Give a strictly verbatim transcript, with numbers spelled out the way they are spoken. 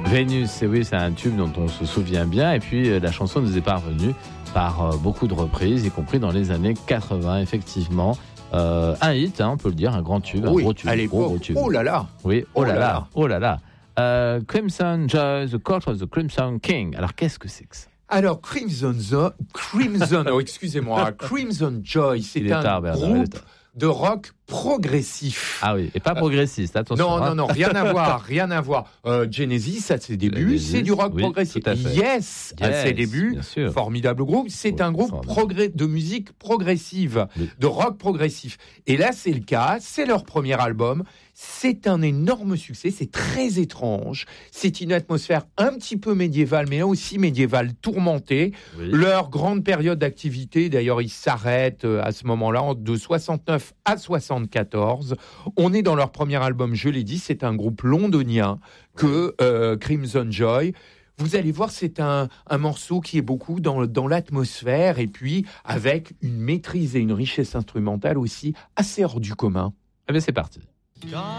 Vénus, et oui, c'est un tube dont on se souvient bien. Et puis, euh, la chanson nous est parvenue par euh, beaucoup de reprises, y compris dans les années quatre-vingts, effectivement. Euh, un hit, hein, on peut le dire, un grand tube, oui, un gros tube. À l'époque, gros, gros tube. oh là là. Oui, oh, oh là là là, là. oh là là. Euh, Crimson Joy, The Court of the Crimson King. Alors, qu'est-ce que c'est que ça? Alors, Crimson, Zo- Crimson, oh, excusez-moi, Crimson Joy, c'est Il est un tard, Bernard, il est groupe tard. de rock progressif. Ah oui, et pas progressiste, attention. Non, hein. non, non, rien à voir, rien à voir. Euh, Genesis, à ses débuts, Genesis, c'est du rock oui, progressif. tout à fait. Yes, à Yes, ses débuts, bien sûr. formidable groupe. C'est Oui, un groupe formidable. progrès, de musique progressive, Oui. de rock progressif. Et là, c'est le cas, c'est leur premier album. C'est un énorme succès, c'est très étrange. C'est une atmosphère un petit peu médiévale, mais aussi médiévale tourmentée. Oui. Leur grande période d'activité, d'ailleurs, ils s'arrêtent euh, à ce moment-là, de soixante-neuf à soixante-quatorze. On est dans leur premier album, je l'ai dit, c'est un groupe londonien que euh, Crimson Joy. Vous allez voir, c'est un, un morceau qui est beaucoup dans, dans l'atmosphère et puis avec une maîtrise et une richesse instrumentale aussi assez hors du commun. Eh bien, c'est parti.